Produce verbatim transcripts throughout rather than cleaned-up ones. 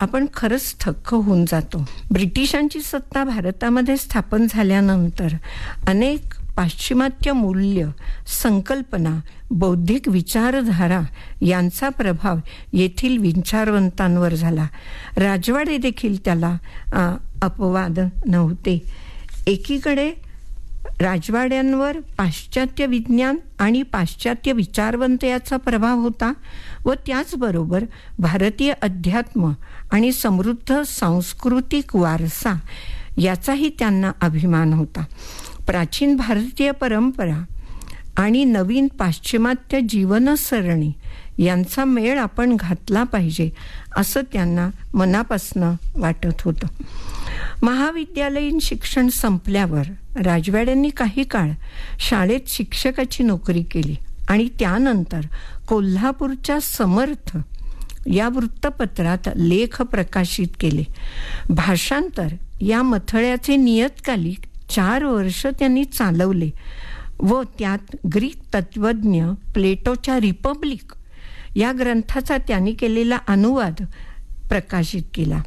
आपण खरंच थक्क होऊन जातो. ब्रिटिशांची सत्ता भारतामध्ये स्थापन झाल्यानंतर अनेक पाश्चिमात्य मूल्य, संकल्पना, बौद्धिक विचारधारा यांचा प्रभाव येथील विचारवंतांवर झाला. राजवाडे देखील त्याला अपवाद नव्हते. एकीकडे राजवाड्यांवर पाश्चात्य विज्ञान आणि पाश्चात्य विचारवंत याचा प्रभाव होता व त्याचबरोबर भारतीय अध्यात्म आणि समृद्ध सांस्कृतिक वारसा याचाही त्यांना अभिमान होता. प्राचीन भारतीय परंपरा आणि नवीन पाश्चिमात्य जीवनसरणी यांचा मेळ आपण घातला पाहिजे असं त्यांना मनापासनं वाटत होतं. महाविद्यालयीन शिक्षण संपल्यावर राजवाड्यांनी काही काळ शाळेत शिक्षकाची नोकरी केली आणि त्यानंतर कोल्हापूरच्या समर्थ या वृत्तपत्रात लेख प्रकाशित केले. भाषांतर या मथळ्याचे नियतकालिक चार वर्ष त्यांनी चालवले व त्यात ग्रीक तत्वज्ञ प्लेटोच्या रिपब्लिक या ग्रंथाचा त्यांनी केलेला अनुवाद प्रकाशित केला.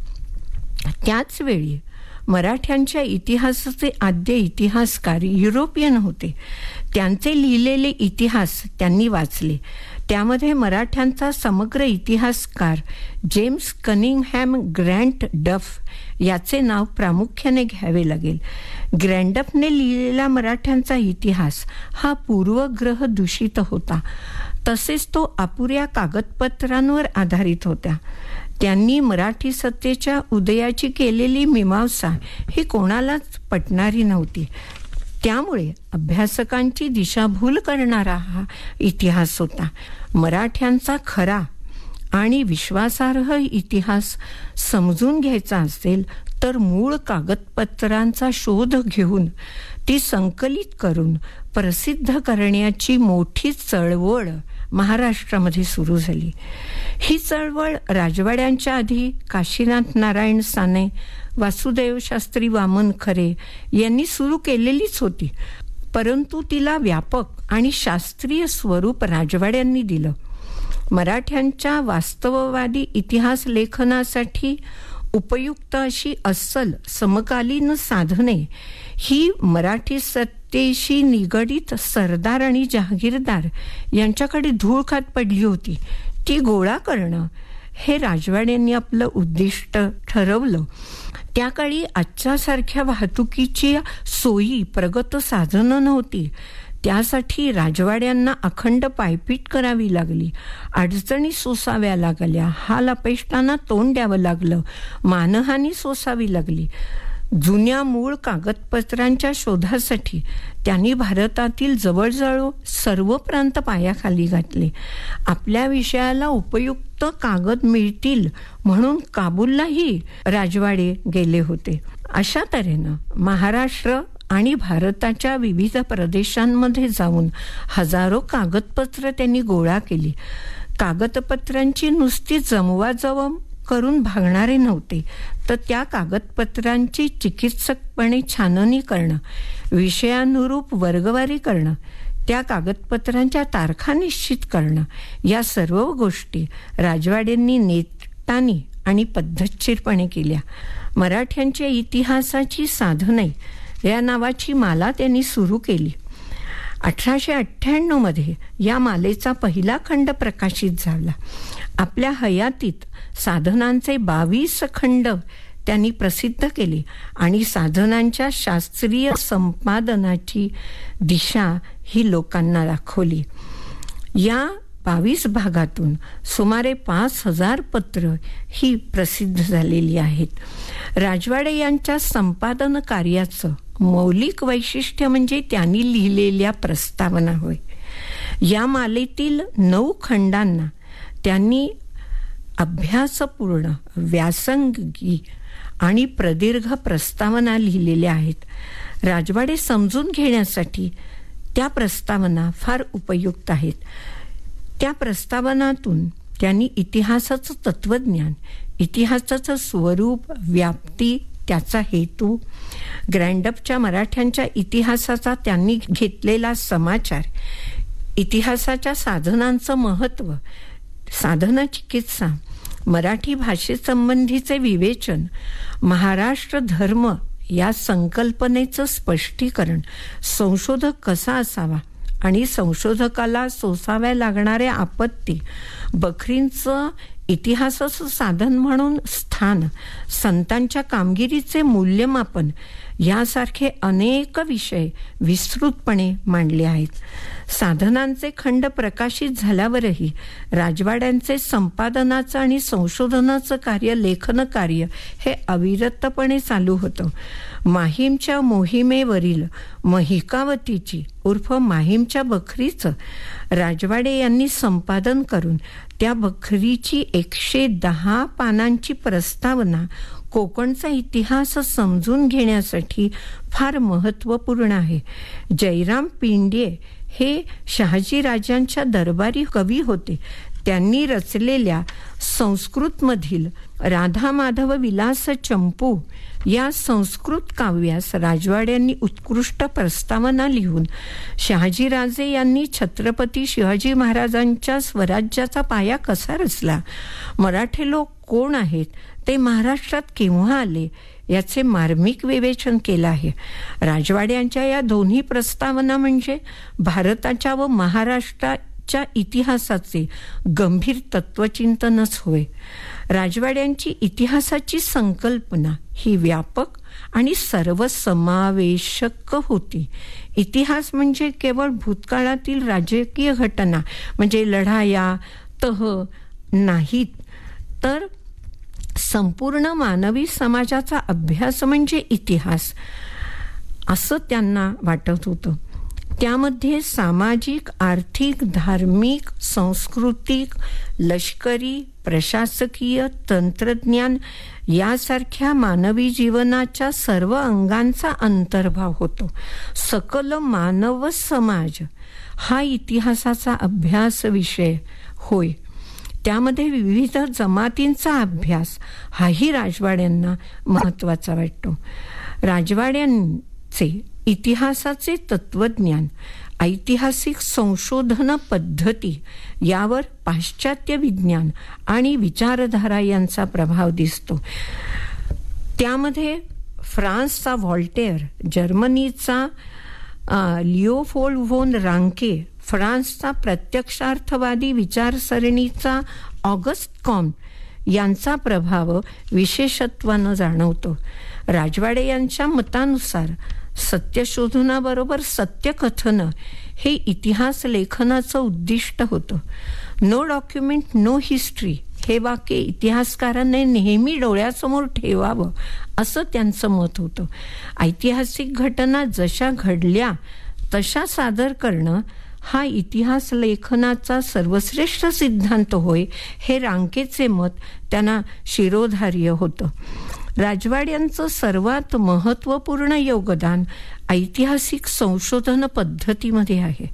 त्याच वेळी मराठ्यांच्या इतिहासाचे आद्य इतिहासकार युरोपियन होते. त्यांचे लिहिलेले इतिहास त्यांनी वाचले. त्यामध्ये मराठ्यांचा समग्र इतिहासकार जेम्स कनिंगहॅम ग्रँट डफ याचे नाव प्रामुख्याने घ्यावे लागेल. ग्रँडफने लिहिलेला मराठ्यांचा इतिहास हा पूर्वग्रह दूषित होता. तसेच तो अपुऱ्या कागदपत्रांवर आधारित होता. त्यांनी मराठी सत्तेच्या उदयाची केलेली मीमांसा ही कोणालाच पटणारी नव्हती. त्यामुळे अभ्यासकांची दिशाभूल करणारा हा इतिहास होता. मराठ्यांचा खरा आणि विश्वासार्ह इतिहास समजून घ्यायचा असेल तर मूळ कागदपत्रांचा शोध घेऊन ती संकलित करून प्रसिद्ध करण्याची मोठी चळवळ महाराष्ट्रामध्ये सुरू झाली. ही चळवळ राजवाड्यांच्या आधी काशीनाथ नारायण साने, वासुदेव शास्त्री वामन खरे यांनी सुरू केलेलीच होती, परंतु तिला व्यापक आणि शास्त्रीय स्वरूप राजवाड्यांनी दिलं. मराठ्यांच्या वास्तववादी इतिहास लेखनासाठी उपयुक्त अशी अस्सल समकालीन साधने ही मराठी सत्तेशी निगडीत सरदार आणि जहागीरदार यांच्याकडे धूळ खात पडली होती. ती गोळा करणं हे राजवाड्यांनी आपलं उद्दिष्ट ठरवलं. त्या काळी आजच्यासारख्या वाहतुकीची सोयी प्रगत साधनं नव्हती. त्यासाठी राजवाड्यांना अखंड पायपीट करावी लागली. अडचणी सोसाव्या लागल्या. हाल अपेष्टांना तोंड द्यावं लागलं. मानहानी सोसावी लागली. जुन्या मूळ कागदपत्रांच्या शोधासाठी त्यांनी भारतातील जवळजवळ सर्व प्रांत पायाखाली घातले. आपल्या विषयाला उपयुक्त कागद मिळतील म्हणून काबूललाही राजवाडे गेले होते. अशा तऱ्हेनं महाराष्ट्र आणि भारताच्या विविध प्रदेशांमध्ये जाऊन हजारो कागदपत्र त्यांनी गोळा केली. कागदपत्रांची नुसती जमवाजवम करून भागणारे नव्हते, तर त्या कागदपत्रांची चिकित्सकपणे छाननी करणं, विषयानुरूप वर्गवारी करणं, त्या कागदपत्रांच्या तारखा निश्चित करणं, या सर्व गोष्टी राजवाड्यांनी नेटाने आणि पद्धतशीरपणे केल्या. मराठ्यांच्या इतिहासाची साधने या नावाची माला त्यांनी सुरू केली. अठराशे अठ्ठ्याण्णवमध्ये या मालेचा पहिला खंड प्रकाशित झाला. आपल्या हयातीत साधनांचे बावीस खंड त्यांनी प्रसिद्ध केले आणि साधनांच्या शास्त्रीय संपादनाची दिशा ही लोकांना दाखवली. या बावीस भागातून सुमारे पाच हजार पत्र ही प्रसिद्ध झालेली आहेत. राजवाडे यांच्या संपादन कार्याचं मौलिक वैशिष्ट्य म्हणजे त्यांनी लिहिलेल्या प्रस्तावना होय. या मालेतील नऊ खंडांना त्यांनी अभ्यासपूर्ण, व्यासंगी आणि प्रदीर्घ प्रस्तावना लिहिलेल्या आहेत. राजवाडे समजून घेण्यासाठी त्या प्रस्तावना फार उपयुक्त आहेत. त्या प्रस्तावनातून त्यांनी इतिहासाचं तत्वज्ञान, इतिहासाचं स्वरूप, व्याप्ती, त्याचा हेतू, ग्रँडफच्या मराठ्यांच्या इतिहासाचा त्यांनी घेतलेला समाचार, इतिहासाच्या साधनांचं महत्त्व, साधना चिकित्सा, मराठी भाषेसंबंधीचे विवेचन, महाराष्ट्र धर्म या संकल्पनेचं स्पष्टीकरण, संशोधक कसा असावा आणि संशोधकाला सोसाव्या लागणाऱ्या आपत्ती, बखरींचं इतिहासाचं साधन म्हणून स्थान, संतांच्या कामगिरीचे मूल्यमापन यासारखे अनेक विषय विस्तृतपणे मांडले आहेत. साधनांचे खंड प्रकाशित झाल्यावरही राजवाड्यांचे संपादनाचं आणि संशोधनाचं कार्य, लेखन कार्य हे अविरतपणे चालू होतं. माहीमच्या मोहिमेवरील महिकावतीची उर्फ माहीमच्या बखरीचं राजवाडे यांनी संपादन करून त्या बखरीची एकशे दहा पानांची प्रस्तावना कोकणचा इतिहास समजून घेण्यासाठी फार महत्त्वपूर्ण आहे. जयराम पिंड्ये हे शहाजीराजांच्या दरबारी कवी होते. त्यांनी रचलेल्या संस्कृतमधील राधा माधव विलास चंपू या संस्कृत काव्यास राजवाड्यांनी उत्कृष्ट प्रस्तावना लिहून शहाजीराजे यांनी छत्रपती शिवाजी महाराजांच्या स्वराज्याचा पाया कसा रचला, मराठी लोक कोण आहेत, ते महाराष्ट्रात केव्हा आले याचे मार्मिक विवेचन केलं आहे. राजवाड्यांच्या या दोन्ही प्रस्तावना म्हणजे भारताच्या व महाराष्ट्राच्या इतिहासाचे गंभीर तत्वचिंतनच होय. राजवाड्यांची इतिहासाची संकल्पना ही व्यापक आणि सर्वसमावेशक होती. इतिहास म्हणजे केवळ भूतकाळातील राजकीय घटना म्हणजे लढाया, तह नाहीत, तर संपूर्ण मानवी समाजाचा अभ्यास म्हणजे इतिहास असं त्यांना वाटत होतं. त्यामध्ये सामाजिक, आर्थिक, धार्मिक, सांस्कृतिक, लष्करी, प्रशासकीय, तंत्रज्ञान यासारख्या मानवी जीवनाच्या सर्व अंगांचा अंतर्भाव होतो. सकल मानव समाज हा इतिहासाचा अभ्यास विषय होय. त्यामध्ये विविध जमातींचा अभ्यास हाही राजवाड्यांना महत्त्वाचा वाटतो. राजवाड्यांचे इतिहासाचे तत्वज्ञान, ऐतिहासिक संशोधन पद्धती यावर पाश्चात्य विज्ञान आणि विचारधारा यांचा प्रभाव दिसतो. त्यामध्ये फ्रान्सचा व्हॉल्टेअर, जर्मनीचा लिओपोल्ड व्होन रांके, फ्रान्सचा प्रत्यक्षार्थवादी विचारसरणीचा ऑगस्ट कॉम्ट यांचा प्रभाव विशेषत्वानं जाणवतो. राजवाडे यांच्या मतानुसार सत्यशोधनाबरोबर सत्यकथन हे इतिहास लेखनाचं उद्दिष्ट होतं. नो डॉक्युमेंट नो हिस्ट्री हे वाक्य इतिहासकारांनी नेहमी डोळ्यासमोर ठेवावं असं त्यांचं मत होतं. ऐतिहासिक घटना जशा घडल्या तशा सादर करणं हा इतिहास लेखनाचा सर्वश्रेष्ठ सिद्धांत होय हे रांकेचे मत त्यांना शिरोधार्य होतं. राजवाड्यांचं सर्वात महत्त्वपूर्ण योगदान ऐतिहासिक संशोधन पद्धतीमध्ये आहे.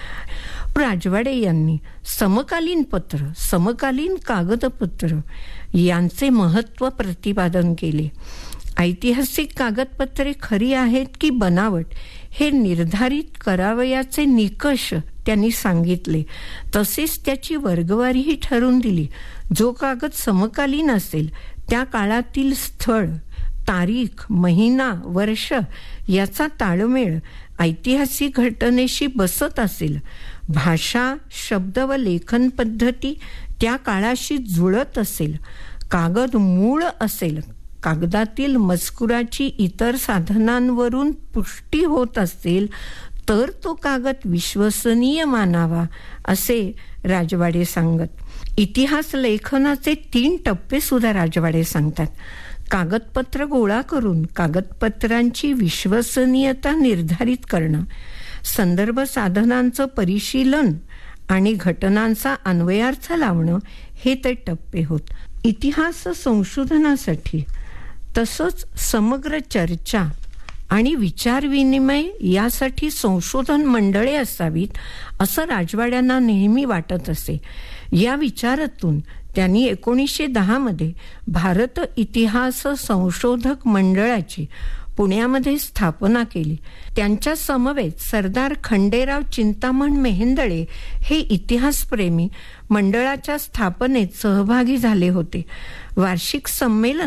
राजवाडे यांनी समकालीन पत्र, समकालीन कागदपत्र यांचे महत्त्व प्रतिपादन केले. ऐतिहासिक कागदपत्रे खरी आहेत की बनावट हे निर्धारित करावयाचे निकष त्यांनी सांगितले. तसेच त्याची वर्गवारीही ठरवून दिली. जो कागद समकालीन असेल त्या काळातील स्थळ, तारीख, महिना, वर्ष याचा ताळमेळ ऐतिहासिक घटनेशी बसत असेल, भाषा, शब्द व लेखन पद्धती त्या काळाशी जुळत असेल, कागद मूळ असेल, कागदातील मजकुराची इतर साधनांवरून पुष्टी होत असेल तर तो कागद विश्वसनीय मानावा असे राजवाडे सांगत. इतिहास लेखनाचे तीन टप्पे सुद्धा राजवाडे सांगतात. कागदपत्र गोळा करून कागदपत्रांची विश्वसनीयता निर्धारित करणं, संदर्भ साधनांचं परिशीलन आणि घटनांचा अन्वयार्थ लावणं हे ते टप्पे होत. इतिहास संशोधनासाठी तसंच समग्र चर्चा आणि विचारविनिमय यासाठी संशोधन मंडळे असावीत असं राजवाड्यांना नेहमी वाटत असे. या विचारातून त्यांनी एकोणीसशे दहामध्ये भारत इतिहास संशोधक मंडळाची पुण्यामध्ये स्थापना केली. त्यांच्या समवेत सरदार खंडेराव चिंतामण मेहेंदळे हे इतिहासप्रेमी मंडळाच्या स्थापनेत सहभागी झाले होते. वार्षिक संमेलन